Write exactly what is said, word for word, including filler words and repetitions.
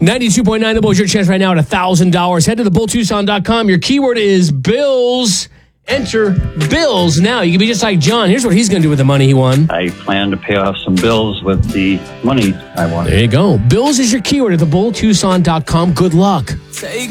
ninety-two point nine The Bull is your chance right now at one thousand dollars. Head to the bull tucson dot com. Your keyword is bills. Enter bills now. You can be just like John. Here's what he's going to do with the money he won. I plan to pay off some bills with the money I won. There you go. Bills is your keyword at the bull tucson dot com. Good luck. Take